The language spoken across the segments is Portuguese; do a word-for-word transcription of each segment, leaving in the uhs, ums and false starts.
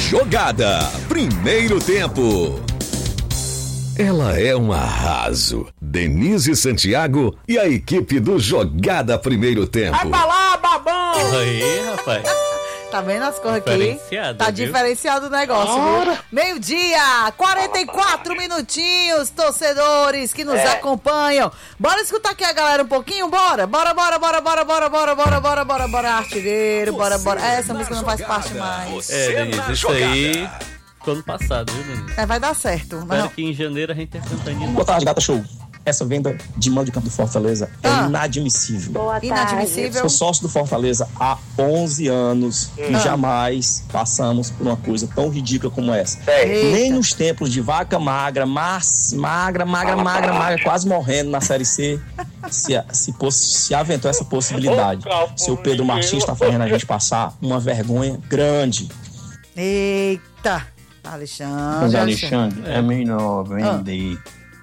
Jogada, primeiro tempo. Ela é um arraso. Denise Santiago e a equipe do Jogada Primeiro Tempo. Vai pra lá, babão! Aí, rapaz. Tá vendo as coisas aqui? Diferenciado, Tá viu? diferenciado o negócio, viu? Meio-dia, quarenta e quatro minutinhos, torcedores que nos É. acompanham. Bora escutar aqui a galera um pouquinho? Bora, bora, bora, bora, bora, bora, bora, bora, bora, bora, bora, artilheiro, bora, bora. Essa música não faz parte mais. É, Denise, isso aí ficou ano passado, viu, Denise? É, vai dar certo. Mas Espero não. que em janeiro a gente tenha Santana. Boa tarde, Gata Show. Essa venda de mando de campo do Fortaleza Ah. é inadmissível. Boa Inadmissível. Sou sócio do Fortaleza há onze anos e Ah. jamais passamos por uma coisa tão ridícula como essa. Eita. Nem nos tempos de vaca magra, mas magra, magra, magra, magra, quase morrendo na Série C, se, se, poss- se aventou essa possibilidade. Seu Pedro Martins está fazendo a gente passar uma vergonha grande. Eita, Alexandre. Mas, Alexandre, é melhor Ah. vender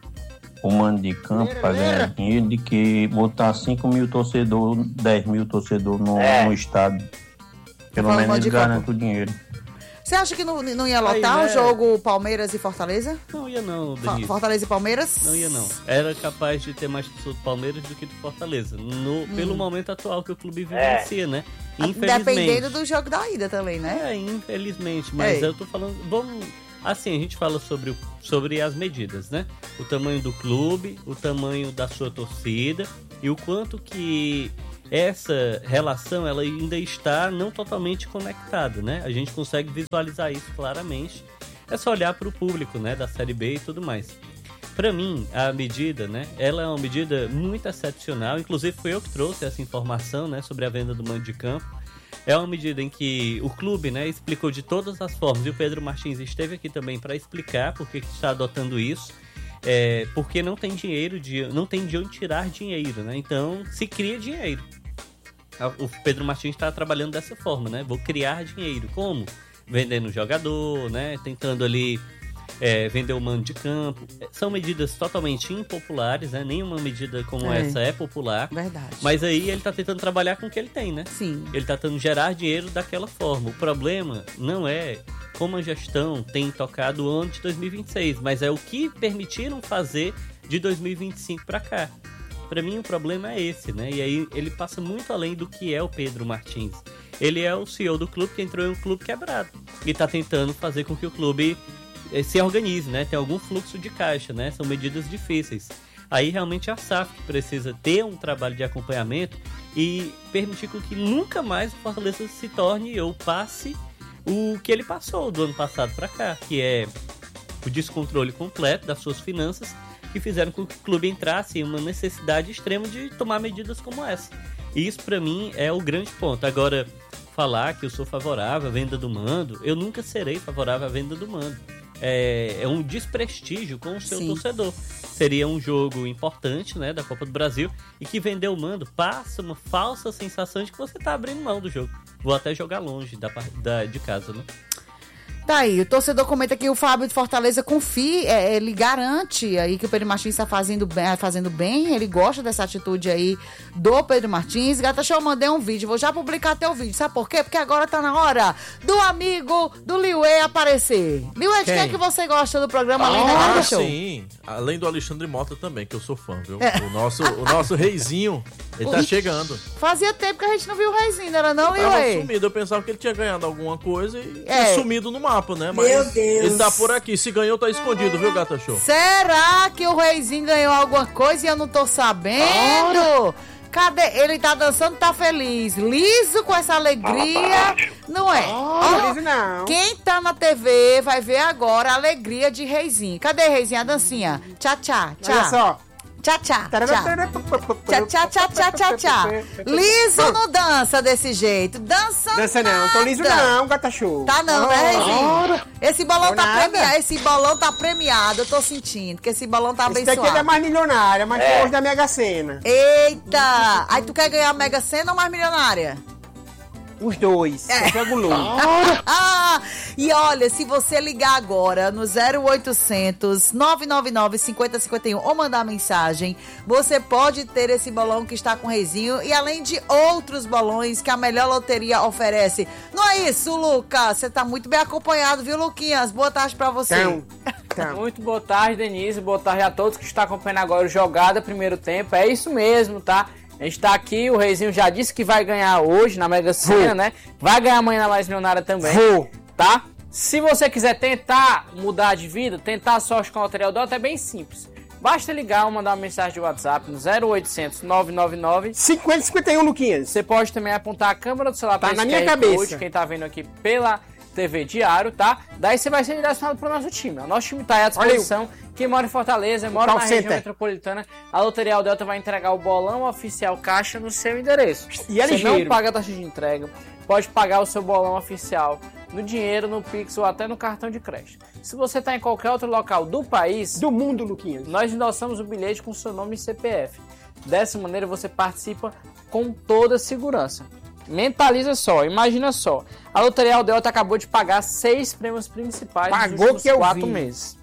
o mando de campo para ganhar dinheiro do que botar cinco mil torcedores, dez mil torcedores no, É. no estado. Pelo Fala, menos mando de eles garantem o dinheiro. Você acha que não, não ia lotar Aí, o né? jogo Palmeiras e Fortaleza? Não ia não, Fa- Denise. Fortaleza e Palmeiras? Não ia não. Era capaz de ter mais pessoas do Palmeiras do que do Fortaleza. No, Pelo momento atual que o clube vivencia, né? Infelizmente. Dependendo do jogo da ida também, né? É, infelizmente. Mas É. eu tô falando... Vamos... Assim, a gente fala sobre, o, sobre as medidas, né? O tamanho do clube, o tamanho da sua torcida e o quanto que essa relação ela ainda está não totalmente conectada, né? A gente consegue visualizar isso claramente. É só olhar para o público, né? Da Série B e tudo mais. Para mim, a medida, né? Ela é uma medida muito excepcional. Inclusive, foi eu que trouxe essa informação, né? Sobre a venda do mando de campo. É uma medida em que o clube, né, explicou de todas as formas, e o Pedro Martins esteve aqui também para explicar por que que está adotando isso, é, porque não tem dinheiro, de, não tem de onde tirar dinheiro, né? Então se cria dinheiro. O Pedro Martins está trabalhando dessa forma, né? Vou criar dinheiro. Como? Vendendo jogador, né? Tentando ali é, vender o mando de campo. São medidas totalmente impopulares, né? Nenhuma medida como É. essa é popular. Verdade. Mas aí ele tá tentando trabalhar com o que ele tem, né? Sim. Ele tá tentando gerar dinheiro daquela forma. O problema não é como a gestão tem tocado o ano de dois mil e vinte e seis, mas é o que permitiram fazer de dois mil e vinte e cinco para cá. Para mim o problema é esse, né? E aí ele passa muito além do que é o Pedro Martins. Ele é o C E O do clube que entrou em um clube quebrado e tá tentando fazer com que o clube se organize, né? Tem algum fluxo de caixa, né? São medidas difíceis. Aí realmente a S A F que precisa ter um trabalho de acompanhamento e permitir com que nunca mais o Fortaleza se torne ou passe o que ele passou do ano passado para cá, que é o descontrole completo das suas finanças, que fizeram com que o clube entrasse em uma necessidade extrema de tomar medidas como essa. E isso para mim é o grande ponto. Agora, falar que eu sou favorável à venda do mando, eu nunca serei favorável à venda do mando. É, é um desprestígio com o seu Sim. torcedor. Seria um jogo importante, né, da Copa do Brasil, e que vender o mando passa uma falsa sensação de que você tá abrindo mão do jogo. Vou até jogar longe da, par- da, de casa, né? Tá aí, o torcedor comenta que o Fábio de Fortaleza confia, é, ele garante aí que o Pedro Martins está fazendo bem, fazendo bem, ele gosta dessa atitude aí do Pedro Martins. Gata Show, eu mandei um vídeo, vou já publicar teu vídeo, sabe por quê? Porque agora tá na hora do amigo do Liuê aparecer. Liuê, de quem é que você gosta do programa além da Gata Ah, Show? sim. Além do Alexandre Mota também, que eu sou fã, viu? O nosso, o nosso reizinho, ele tá Ui. chegando. Fazia tempo que a gente não viu o Reizinho, não era não, Tava Liuê? sumido, eu pensava que ele tinha ganhado alguma coisa e É. tinha sumido no mapa, né? Mas Meu Deus. ele tá por aqui. Se ganhou, tá escondido, viu, Gata Show? Será que o Reizinho ganhou alguma coisa e eu não tô sabendo? Cadê? Ele tá dançando, tá feliz. Liso com essa alegria. Não é? Ó, Liso não. quem tá na T V vai ver agora a alegria de Reizinho. Cadê, Reizinho? A dancinha. Tchá, tchá, tchá. Olha só. Tchá, tchá, tchá. Tchá, tchá, tchá, tchá, tchá, tchá. Liso não dança desse jeito. Dança Dança não, tô liso nada. não, Gata Show. Tá não, né, Reizinho? Esse bolão Tô tá nada. premiado. Esse bolão tá premiado. Eu tô sentindo que esse bolão tá Esse daqui é abençoado. da mais milionária, mas foi hoje da Mega Sena. Eita! Aí tu quer ganhar a Mega Sena ou mais milionária? Os dois. É. Eu pego o Lula. Ah, e olha, se você ligar agora no zero oitocentos, nove nove nove, cinquenta cinquenta e um ou mandar mensagem, você pode ter esse bolão que está com o Reizinho e além de outros bolões que a melhor loteria oferece. Não é isso, Lucas? Você tá muito bem acompanhado, viu, Luquinhas? Boa tarde pra você. Então, então. Muito boa tarde, Denise. Boa tarde a todos que estão acompanhando agora o Jogada Primeiro Tempo. É isso mesmo, tá? A gente tá aqui, o Reizinho já disse que vai ganhar hoje na Mega Sena, Vou. né? Vai ganhar amanhã na Mais Milionária também. Vou. Tá? Se você quiser tentar mudar de vida, tentar a sorte com a Loteria Aldota, é bem simples. Basta ligar ou mandar uma mensagem de WhatsApp no zero oitocentos, nove nove nove. cinquenta cinquenta e um, Luquinhas. Você pode também apontar a câmera do celular Tá pra na esse minha Q R cabeça. Code, quem tá vendo aqui pela T V Diário, tá? Daí você vai ser direcionado pro nosso time. O nosso time tá aí à disposição. Quem mora em Fortaleza, mora Call na região center. metropolitana, a Loteria Aldota vai entregar o bolão oficial caixa no seu endereço. E é você ligeiro. não paga a taxa de entrega, pode pagar o seu bolão oficial no dinheiro, no Pix ou até no cartão de crédito. Se você tá em qualquer outro local do país, Do mundo, Luquinhas. nós endossamos o bilhete com seu nome e C P F. Dessa maneira você participa com toda segurança. Mentaliza só, imagina só. A Loteria Aldota acabou de pagar seis prêmios principais nos Pagou últimos que eu quatro vi. meses.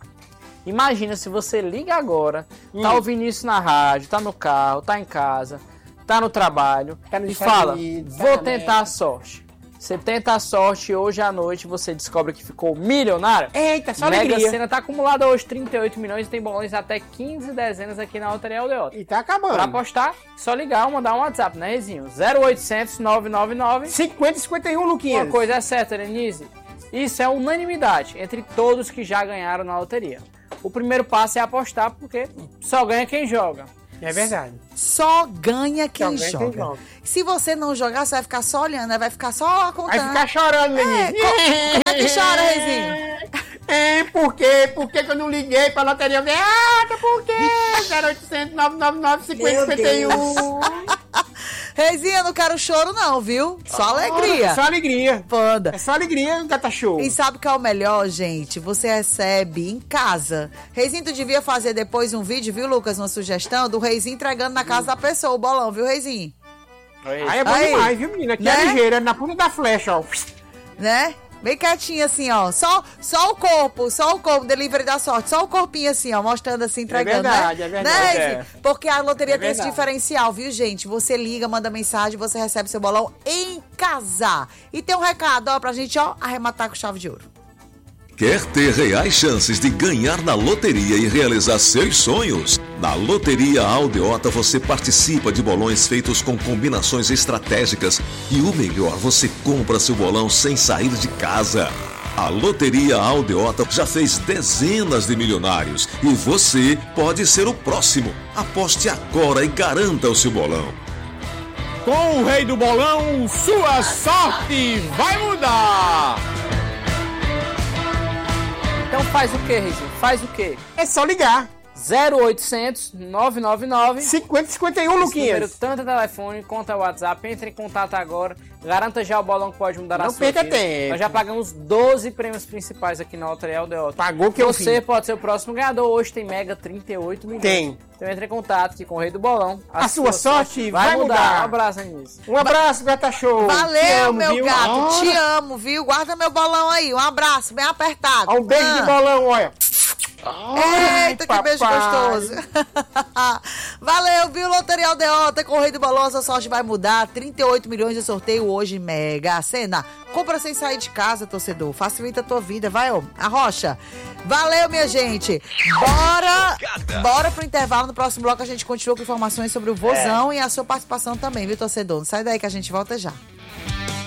Imagina se você liga agora, tá Hum. ouvindo isso na rádio, tá no carro, tá em casa, tá no trabalho Tá nos e Estados fala, Unidos, tá vou na tentar América." a sorte. Você tenta a sorte e hoje à noite você descobre que ficou milionário. Eita, só Mega alegria. Sena tá acumulada hoje trinta e oito milhões e tem bolões até quinze dezenas aqui na Loteria Aldota. E tá acabando. Pra apostar, só ligar ou mandar um WhatsApp, né, Rezinho? zero oitocentos, nove nove nove. cinquenta cinquenta e um, Luquinhas. Uma coisa é certa, Denise. Isso é unanimidade entre todos que já ganharam na loteria. O primeiro passo é apostar, porque só ganha quem joga. É verdade. Só ganha quem Só ganha joga. quem joga. Se você não jogar, você vai ficar só olhando, né? Vai ficar só contando. Vai ficar chorando, É, Denise. co- como é que chora, Reizinho? É, por quê? Por que que eu não liguei pra loteria? Ah, por quê? zero oitocentos, nove nove nove, cinquenta cinquenta e um. Reizinho, eu não quero choro não, viu? Só alegria. É só alegria. Panda. É só alegria, Gata Show. E sabe o que é o melhor, gente? Você recebe em casa. Reizinho, tu devia fazer depois um vídeo, viu, Lucas? Uma sugestão do Reizinho entregando na casa da pessoa o bolão, viu, Reizinho? Aí é bom Aí. demais, viu, menina? Aqui Né? é ligeiro, é na ponta da flecha, ó. Né? Bem quietinho assim, ó. Só, só o corpo, só o corpo, delivery da sorte. Só o corpinho assim, ó, mostrando assim, entregando, verdade, né? é verdade, Né, é. Reizinho? Porque a loteria É tem esse verdade. diferencial, viu, gente? Você liga, manda mensagem, você recebe seu bolão em casa. E tem um recado, ó, pra gente, ó, arrematar com chave de ouro. Quer ter reais chances de ganhar na loteria e realizar seus sonhos? Na Loteria Aldeota você participa de bolões feitos com combinações estratégicas e o melhor, você compra seu bolão sem sair de casa. A Loteria Aldeota já fez dezenas de milionários e você pode ser o próximo. Aposte agora e garanta o seu bolão. Com o rei do bolão, sua sorte vai mudar. Então faz o quê, Rezinho? Faz o quê? É só ligar. zero oitocentos, nove nove nove. cinquenta cinquenta e um, Esse número, Luquinhas. tanto telefone quanto WhatsApp, entre em contato agora, garanta já o bolão que pode mudar a Não sua perca vida. tempo. Nós já pagamos doze prêmios principais aqui na Loteria Aldota. Pagou que eu Você vi. pode ser o próximo ganhador, hoje tem Mega trinta e oito milhões. Tem. Então entre em contato aqui com o Rei do Bolão. A sua sorte vai mudar. Um abraço, Anísio. Um abraço, Gata Show. Te Valeu, amo, meu viu? gato. Ah, Te amo, viu? Guarda meu bolão aí. Um abraço, bem apertado. Um beijo de Ah. bolão, olha. Eita, que beijo papai. gostoso. Valeu, viu? Loteria Aldeota, com o Rei do Bolão, a sua sorte vai mudar. trinta e oito milhões de sorteio hoje, Mega Sena. Compra sem sair de casa, torcedor. Facilita a tua vida, vai, ó. A Rocha. Valeu, minha gente. Bora, bora pro intervalo. No próximo bloco a gente continua com informações sobre o Vozão e a sua participação também, viu, torcedor? Não sai daí que a gente volta já.